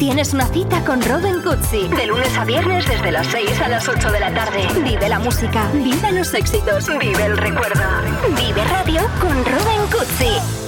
Tienes una cita con Robin Cutsi. De lunes a viernes desde las 6 a las 8 de la tarde. Vive la música, vive los éxitos, vive el recuerdo. Vive Radio con Robin Cutsi.